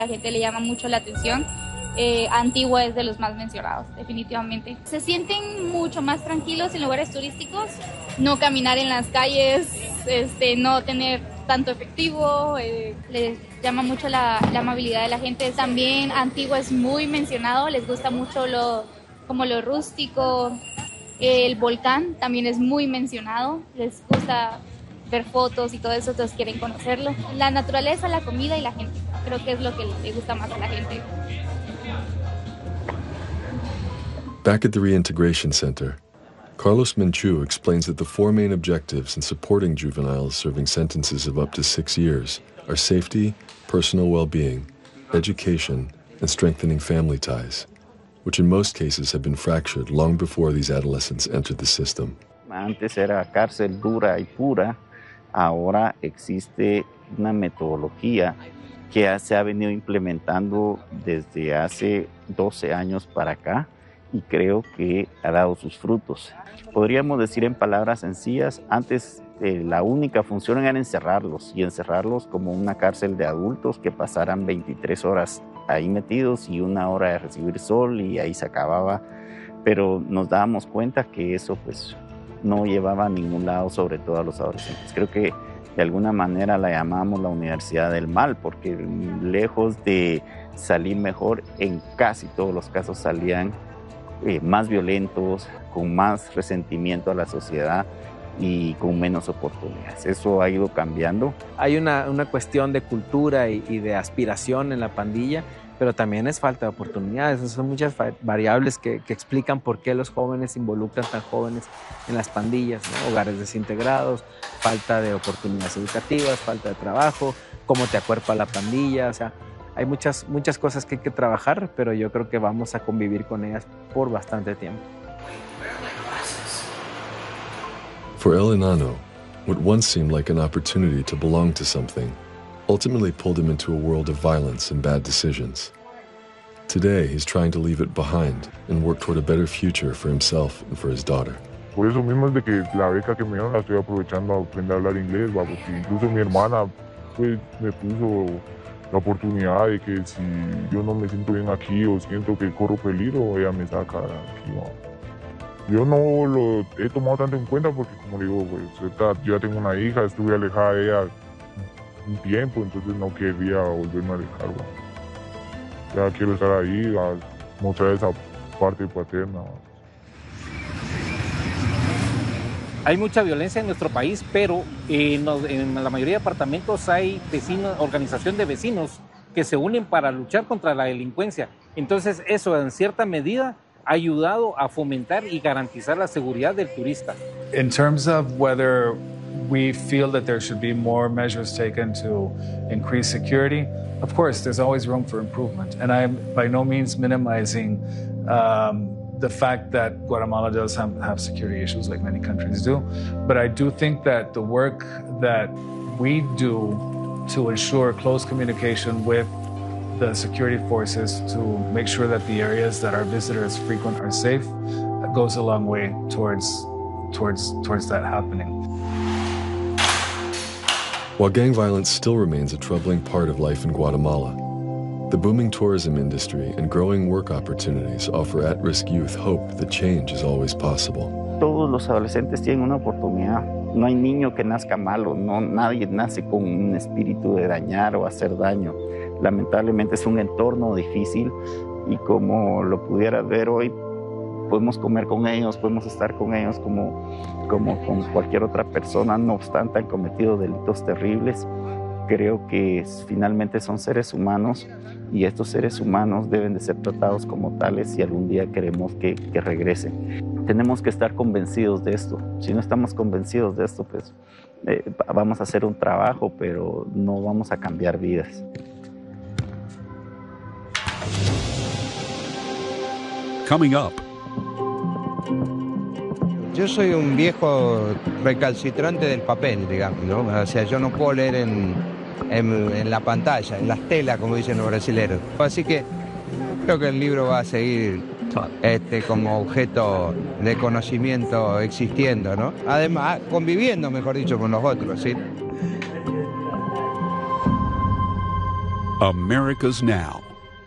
La gente le llama mucho la atención. Antigua es de los más mencionados, definitivamente. Se sienten mucho más tranquilos en lugares turísticos, no caminar en las calles, no tener tanto efectivo, les llama mucho la amabilidad de la gente. También Antigua es muy mencionado, les gusta mucho como lo rústico. El volcán también es muy mencionado, les gusta ver fotos y todo eso, entonces quieren conocerlo. La naturaleza, la comida y la gente, creo que es lo que le gusta más a la gente. Back at the Reintegration Center, Carlos Menchú explains that the four main objectives in supporting juveniles serving sentences of up to 6 years are safety, personal well-being, education, and strengthening family ties, which in most cases have been fractured long before these adolescents entered the system. Antes era cárcel dura y pura, ahora existe una metodología que se ha venido implementando desde hace 12 años para acá y creo que ha dado sus frutos. Podríamos decir en palabras sencillas, antes la única función era encerrarlos y encerrarlos como una cárcel de adultos que pasaran 23 horas ahí metidos y 1 hora de recibir sol y ahí se acababa, pero nos dábamos cuenta que eso pues no llevaba a ningún lado, sobre todo a los adolescentes. Creo que de alguna manera la llamamos la universidad del mal, porque lejos de salir mejor, en casi todos los casos salían más violentos, con más resentimiento a la sociedad y con menos oportunidades. Eso ha ido cambiando. Hay una cuestión de cultura y de aspiración en la pandilla, pero también es falta de oportunidades. Son muchas variables que explican por qué los jóvenes se involucran tan jóvenes en las pandillas, ¿no? Hogares desintegrados, falta de oportunidades educativas, falta de trabajo, cómo te acuerpa la pandilla, o sea, hay muchas cosas que hay que trabajar, pero yo creo que vamos a convivir con ellas por bastante tiempo. For El Enano, what once seemed like an opportunity to belong to something ultimately pulled him into a world of violence and bad decisions. Today, he's trying to leave it behind and work toward a better future for himself and for his daughter. Por eso mismo es de que la beca que me dieron la estoy aprovechando a aprender a hablar inglés, porque incluso mi hermana pues, me puso la oportunidad de que si yo no me siento bien aquí o siento que corro peligro, ella me saca de aquí. Yo no lo he tomado tanto en cuenta porque, como digo, pues, yo ya tengo una hija, estuve alejada de ella un tiempo, entonces no quería volverme a alejar. Ya quiero estar ahí, a mostrar esa parte paterna. Hay mucha violencia en nuestro país, pero en la mayoría de departamentos hay organización de vecinos que se unen para luchar contra la delincuencia. Entonces eso en cierta medida ha ayudado a fomentar y garantizar la seguridad del turista. In terms of whether we feel that there should be more measures taken to increase security, of course, there's always room for improvement. And I'm by no means minimizing the fact that Guatemala does have security issues like many countries do. But I do think that the work that we do to ensure close communication with the security forces to make sure that the areas that our visitors frequent are safe goes a long way towards that happening. While gang violence still remains a troubling part of life in Guatemala, the booming tourism industry and growing work opportunities offer at-risk youth hope that change is always possible. Todos los adolescentes tienen una oportunidad. No hay niño que nazca malo, nadie nace con un espíritu de dañar o hacer daño. Lamentablemente es un entorno difícil y como lo pudieras ver hoy, podemos comer con ellos, podemos estar con ellos como con cualquier otra persona, no obstante han cometido delitos terribles. Creo que finalmente son seres humanos y estos seres humanos deben de ser tratados como tales si algún día queremos que regresen. Tenemos que estar convencidos de esto. Si no estamos convencidos de esto, pues vamos a hacer un trabajo, pero no vamos a cambiar vidas. Coming up. Yo soy un viejo recalcitrante del papel, digamos, ¿no? O sea, yo no puedo leer en la pantalla, en las telas, como dicen los brasileños. Así que creo que el libro va a seguir como objeto de conocimiento existiendo, ¿no? Además, conviviendo, mejor dicho, con los otros, ¿sí? America's Now.